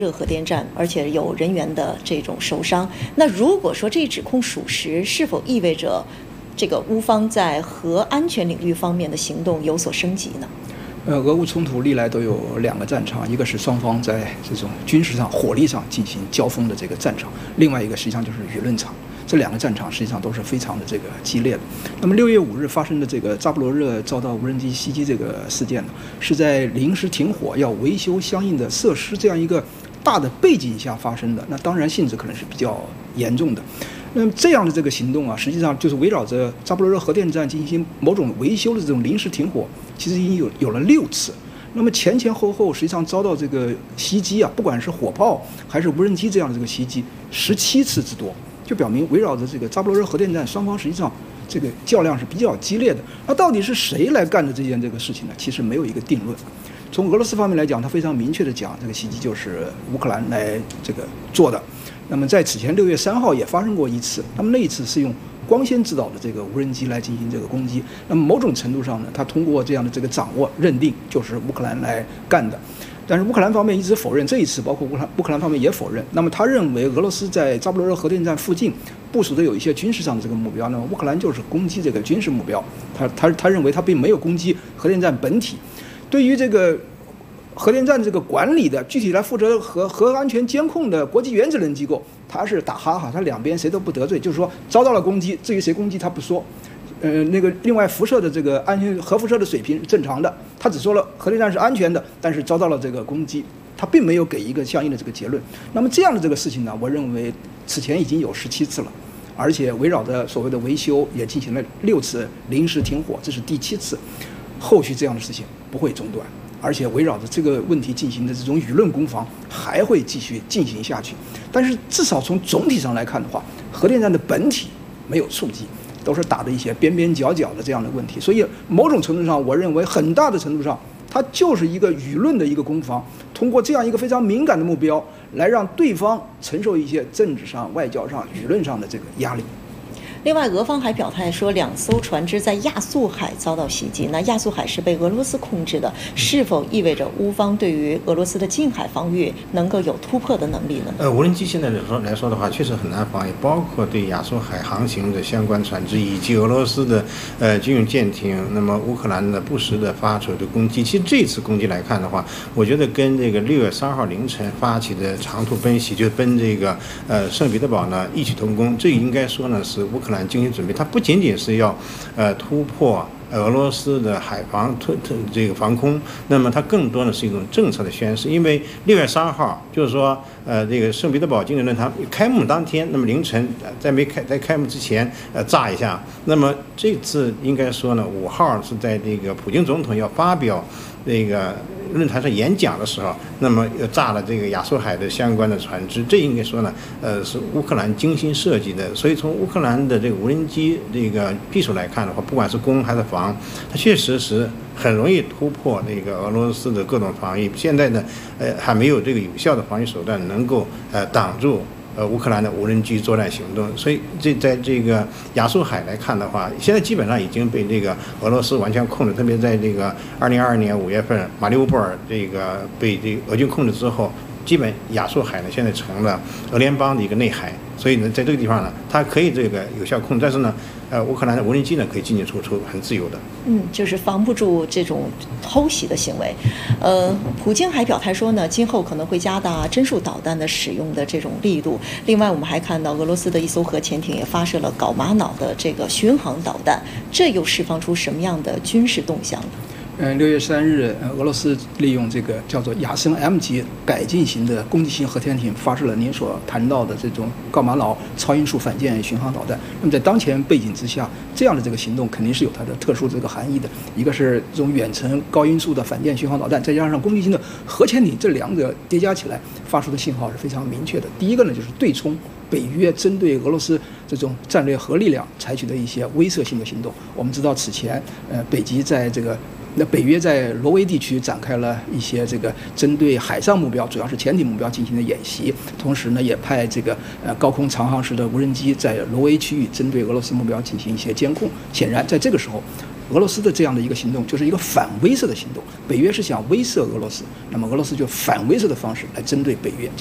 热核电站，而且有人员的这种受伤。那如果说这一指控属实，是否意味着这个乌方在核安全领域方面的行动有所升级呢？ 俄乌冲突历来都有2个战场，一个是双方在这种军事上、火力上进行交锋的这个战场，另外一个实际上就是舆论场。这2个战场实际上都是非常的这个激烈的。那么6月5日发生的这个扎波罗热遭到无人机袭击这个事件呢，是在临时停火、要维修相应的设施这样一个大的背景下发生的。那当然性质可能是比较严重的。那么这样的这个行动啊，实际上就是围绕着扎波罗热核电站进行某种维修的这种临时停火，其实已经有了6次。那么前后实际上遭到这个袭击啊，不管是火炮还是无人机这样的这个袭击，17次之多，就表明围绕着这个扎波罗热核电站，双方实际上这个较量是比较激烈的。那到底是谁来干的这件这个事情呢？其实没有一个定论。从俄罗斯方面来讲，他非常明确的讲，这个袭击就是乌克兰来这个做的。那么在此前6月3号也发生过一次，那么那一次是用光纤制导的这个无人机来进行这个攻击。那么某种程度上呢，他通过这样的这个掌握认定就是乌克兰来干的。但是乌克兰方面一直否认，这一次包括乌克兰方面也否认。那么他认为俄罗斯在扎波罗热核电站附近部署的有一些军事上的这个目标，那么乌克兰就是攻击这个军事目标。他认为他并没有攻击核电站本体。对于这个核电站这个管理的具体来负责核安全监控的国际原子能机构，他是打哈哈，他两边谁都不得罪，就是说遭到了攻击，至于谁攻击他不说。那个另外辐射的这个安全核辐射的水平是正常的，他只说了核电站是安全的，但是遭到了这个攻击，他并没有给一个相应的这个结论。那么这样的这个事情呢，我认为此前已经有17次了，而且围绕着所谓的维修也进行了6次临时停火，这是第7次，后续这样的事情不会中断。而且围绕着这个问题进行的这种舆论攻防还会继续进行下去，但是至少从总体上来看的话，核电站的本体没有触及，都是打的一些边边角角的这样的问题。所以某种程度上，我认为很大的程度上，它就是一个舆论的一个攻防，通过这样一个非常敏感的目标，来让对方承受一些政治上、外交上、舆论上的这个压力。 另外，俄方还表态说，2艘船只在亚速海遭到袭击。那亚速海是被俄罗斯控制的，是否意味着乌方对于俄罗斯的近海防御能够有突破的能力呢？ 无人机现在来说的话，确实很难防御，包括对亚速海航行的相关船只，以及俄罗斯的军用舰艇，那么乌克兰的不时的发出的攻击。其实这次攻击来看的话，我觉得跟这个6月3号凌晨发起的长途奔袭，就奔这个圣彼得堡呢异曲同工。这应该说呢是乌克兰精心准备，它不仅仅是要突破俄罗斯的海防这个防空，那么它更多的是一种政策的宣示。因为6月3号就是说这个圣彼得堡经济论坛开幕当天，那么凌晨在开幕之前炸一下，那么这次应该说呢5号是在这个普京总统要发表这个论坛上演讲的时候，那么又炸了这个亚速海的相关的船只，这应该说呢，是乌克兰精心设计的。所以从乌克兰的这个无人机这个技术来看的话，不管是攻还是防，它确实是很容易突破那个俄罗斯的各种防御。现在呢，还没有这个有效的防御手段能够挡住乌克兰的无人机作战行动。所以在这个亚速海来看的话，现在基本上已经被这个俄罗斯完全控制。特别在这个2022年5月份，马里乌波尔这个被这个俄军控制之后，基本亚速海呢现在成了俄联邦的一个内海。所以呢，在这个地方呢，它可以这个有效控制，但是呢，乌克兰的无人机呢可以进进出出，很自由的。 就是防不住这种偷袭的行为。普京还表态说呢，今后可能会加大针数导弹的使用的这种力度。另外，我们还看到俄罗斯的一艘核潜艇也发射了镐玛瑙的这个巡航导弹，这又释放出什么样的军事动向呢 ？6月3日，俄罗斯利用这个叫做亚森 M 级改进型的攻击型核潜艇发射了您所谈到的这种镐玛瑙超音速反舰巡航导弹。那么在当前背景之下，这样的这个行动肯定是有它的特殊这个含义的。一个是这种远程高音速的反舰巡航导弹，再加上攻击型的核潜艇，这2者叠加起来发出的信号是非常明确的。第一个呢，就是对冲北约针对俄罗斯这种战略核力量采取的一些威慑性的行动。我们知道此前，北约在挪威地区展开了一些这个针对海上目标，主要是潜艇目标进行的演习，同时呢也派这个高空长航时的无人机在挪威区域针对俄罗斯目标进行一些监控。显然，在这个时候， 俄罗斯的这样的一个行动就是一个反威慑的行动，北约是想威慑俄罗斯，那么俄罗斯就反威慑的方式来针对北约。